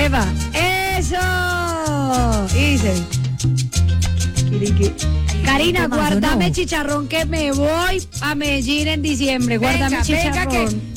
Epa, eso. Y dice, Karina, guárdame chicharrón que me voy a Medellín en diciembre. Guárdame chicharrón. Venga, que